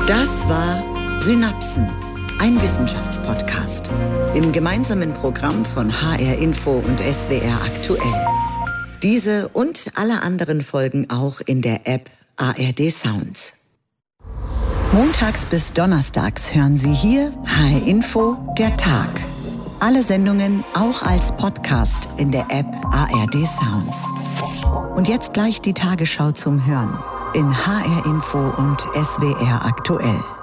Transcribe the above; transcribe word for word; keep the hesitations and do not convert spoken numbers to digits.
Das war Synapsen, ein Wissenschaftspodcast im gemeinsamen Programm von H R Info und S W R aktuell. Diese und alle anderen Folgen auch in der App A R D Sounds. Montags bis donnerstags hören Sie hier H R Info, der Tag. Alle Sendungen auch als Podcast in der App A R D Sounds. Und jetzt gleich die Tagesschau zum Hören in H R Info und S W R aktuell.